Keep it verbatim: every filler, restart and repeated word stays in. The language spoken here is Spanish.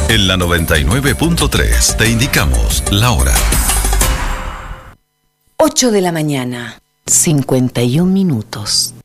En la noventa y nueve punto tres te indicamos la hora. ocho de la mañana, cincuenta y un minutos.